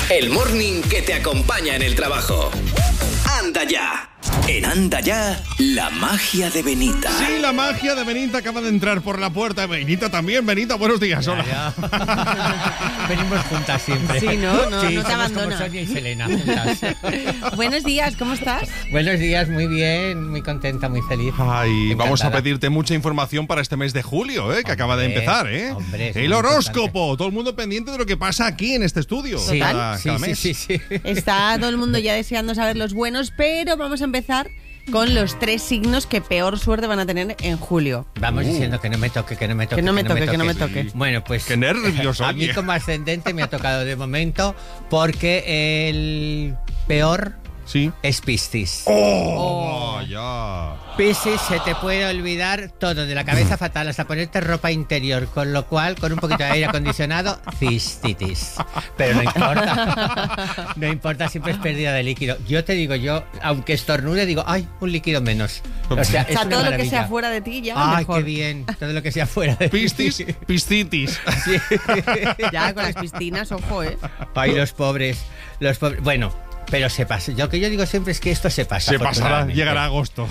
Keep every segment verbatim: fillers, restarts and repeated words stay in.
El morning que te acompaña en el trabajo. Anda ya. En Anda Ya, la magia de Benita. Sí, la magia de Benita acaba de entrar por la puerta. Benita también. Benita, buenos días. Ya, hola. ya. Venimos juntas siempre. Sí, no, no, sí, no te somos abandona. como Sonia y Selena juntas. Buenos días, ¿cómo estás? Buenos días, muy bien, muy contenta, muy feliz. Ay, Encantada. vamos a pedirte mucha información para este mes de julio, ¿eh? Que Hombre, acaba de empezar, ¿eh? hombre, es el muy horóscopo. importante. Todo el mundo pendiente de lo que pasa aquí en este estudio. Sí, cada, sí, cada sí, mes. sí, sí. Está todo el mundo ya deseando saber los buenos, pero vamos a empezar con los tres signos que peor suerte van a tener en julio. Vamos Uh. diciendo que no me toque, que no me toque. Que no me toque, que no me toque. Bueno, pues. Qué nervios, A mí oye. como ascendente me ha tocado de momento porque el peor Sí. es Piscis. ¡Oh! Ya. Piscis, se te puede olvidar todo, de la cabeza fatal hasta ponerte ropa interior, con lo cual, con un poquito de aire acondicionado, cistitis. Pero no importa, no importa, siempre es pérdida de líquido. Yo te digo, yo, aunque estornude, digo, ay, un líquido menos. O sea, O es sea, una todo lo que maravilla. sea fuera de ti ya Ay, mejor. qué bien, todo lo que sea fuera de mí. Piscis, piscitis. Sí. Ya con las piscinas, ojo, ¿eh? Ay, los pobres, los pobres. Bueno, pero se pasa. Lo que yo digo siempre es que esto se pasa. Se pasará, afortunadamente. llegará agosto.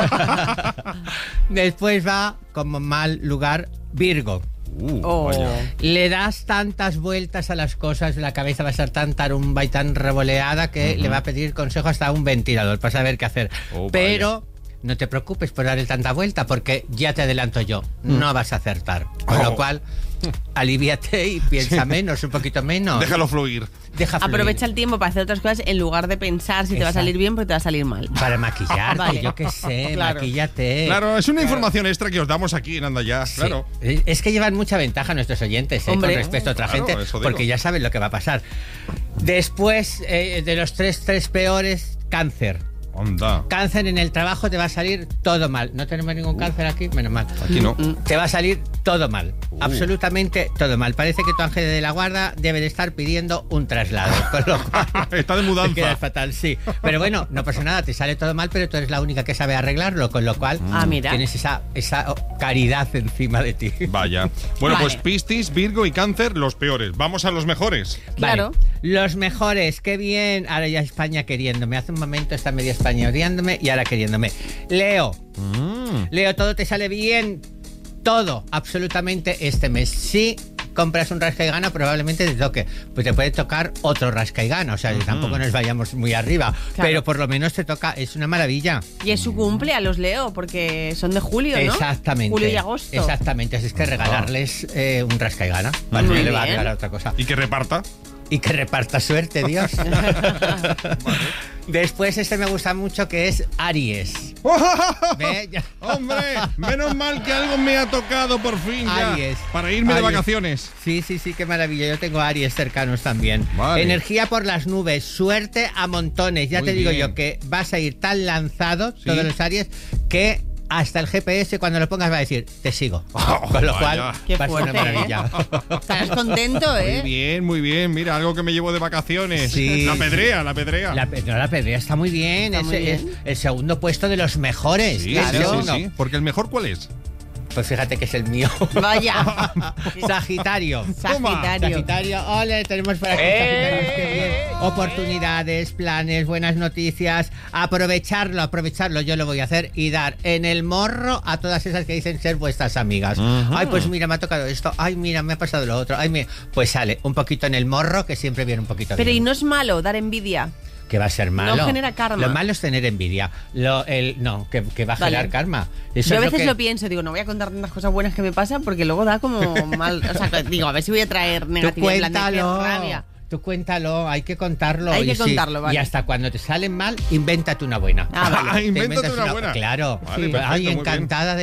Después va como mal lugar Virgo. Uh, Oh. vaya. Le das tantas vueltas a las cosas, la cabeza va a estar tan tarumba y tan revoleada que le va a pedir consejo hasta a un ventilador para saber qué hacer. Oh, Pero no te preocupes por darle tanta vuelta porque ya te adelanto yo, no vas a acertar. Con Oh. lo cual, alivíate y piensa menos, un poquito menos. Déjalo fluir. Deja fluir. Aprovecha el tiempo para hacer otras cosas en lugar de pensar si te va a Exacto. salir bien porque te va a salir mal. Para maquillarte, Vale. yo qué sé, Claro. maquíllate. Claro, es una información extra que os damos aquí en Anda Ya. Sí. Claro. Es que llevan mucha ventaja nuestros oyentes eh, Hombre. con respecto a otra Claro, gente, eso digo. porque ya saben lo que va a pasar. Después eh, de los tres, tres peores, cáncer. Anda. Cáncer en el trabajo te va a salir todo mal. No tenemos ningún cáncer aquí, menos mal. Aquí no. Te va a salir todo mal, Uh. absolutamente todo mal. Parece que tu ángel de la guarda debe de estar pidiendo un traslado, con lo cual Está de te mudanza. quedas fatal, sí. Pero bueno, no pasa nada, te sale todo mal, pero tú eres la única que sabe arreglarlo, con lo cual Ah, mira. tienes esa, esa caridad encima de ti. Vaya. Bueno, Vale. pues Piscis, Virgo y Cáncer, los peores. Vamos a los mejores. Claro. Vale. Los mejores, qué bien. Ahora ya España queriéndome. Hace un momento está media España odiándome y ahora queriéndome. Leo. Mm. Leo, todo te sale bien. Todo, absolutamente este mes. Si compras un rasca y gana, probablemente te toque. Pues te puede tocar otro rasca y gana. O sea, Ujú. tampoco nos vayamos muy arriba. Claro. Pero por lo menos te toca. Es una maravilla. Y es su cumple a los Leo, porque son de julio, ¿no? Exactamente. Julio y agosto. Exactamente. Así es que regalarles eh, un rasca y gana. Vale, Muy no le va a bien. regalar otra cosa. Y que reparta. Y que reparta suerte, Dios. Después este me gusta mucho, que es Aries. ¿Ve? Ya. Hombre, menos mal que algo me ha tocado por fin ya. Aries. Para irme de Aries. vacaciones. Sí, sí, sí, qué maravilla. Yo tengo Aries cercanos también. Vale. Energía por las nubes, suerte a montones. Ya Muy te digo bien. yo que vas a ir tan lanzado, Sí. todos los Aries, que hasta el G P S cuando lo pongas va a decir, te sigo. Oh, Con lo vaya. cual Qué va a ser una fuerte, ¿eh? maravilla. Estarás contento, Muy ¿eh? bien, muy bien. Mira, algo que me llevo de vacaciones. Sí. La pedrea, la pedrea. La, no, la pedrea está muy bien. Está es, muy bien. es el segundo puesto de los mejores. Sí, claro. sí, sí, No, sí. Porque el mejor, ¿cuál es? Pues fíjate que es el mío. Vaya. Sagitario. Sagitario. Sagitario, ole, tenemos por aquí Sagitarios, qué bien. Oportunidades, planes, buenas noticias. Aprovecharlo, aprovecharlo, yo lo voy a hacer y dar en el morro a todas esas que dicen ser vuestras amigas. Ujú. Ay, pues mira, me ha tocado esto. Ay, mira, me ha pasado lo otro. Ay, me... Pues sale un poquito en el morro, que siempre viene un poquito Pero bien. y no es malo dar envidia. Que va a ser malo. No genera karma. Lo malo es tener envidia. Lo, el, no, que, que va a Vale. generar karma. Eso Yo a es lo veces que- lo pienso, digo, no voy a contar tantas cosas buenas que me pasan porque luego da como mal. O sea, digo, a ver si voy a traer Tú negatividad. en plan de, qué cuéntalo. rabia. Tú cuéntalo, hay que contarlo. Hay y que sí, contarlo, vale. Y hasta cuando te salen mal, invéntate una buena. Ah, vale. Te Invéntate inventas una buena. Claro. Vale, Sí. perfecto, Ay, muy bien. encantada de